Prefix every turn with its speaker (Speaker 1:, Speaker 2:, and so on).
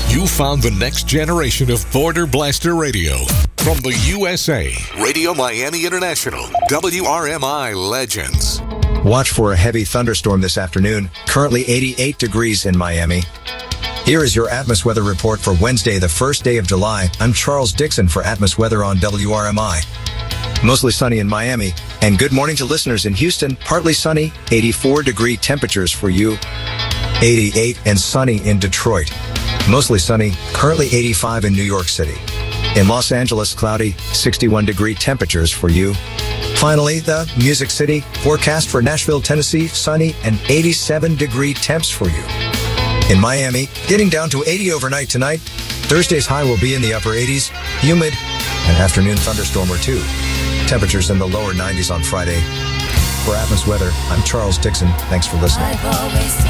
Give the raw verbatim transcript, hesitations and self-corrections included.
Speaker 1: You found the next generation of Border Blaster Radio. From the U S A, Radio Miami International, W R M I Legends.
Speaker 2: Watch for a heavy thunderstorm this afternoon. Currently eighty-eight degrees in Miami. Here is your Atmos Weather Report for Wednesday, the first day of July. I'm Charles Dixon for Atmos Weather on W R M I. Mostly sunny in Miami. And good morning to listeners in Houston. Partly sunny, eighty-four degree temperatures for you. eighty-eight and sunny in Detroit. Mostly sunny, currently eighty-five in New York City. In Los Angeles, cloudy, sixty-one degree temperatures for you. Finally, the Music City, forecast for Nashville, Tennessee, sunny and eighty-seven degree temps for you. In Miami, getting down to eighty overnight tonight. Thursday's high will be in the upper eighties, humid, an afternoon thunderstorm or two. Temperatures in the lower nineties on Friday. For Atmos Weather, I'm Charles Dixon. Thanks for listening.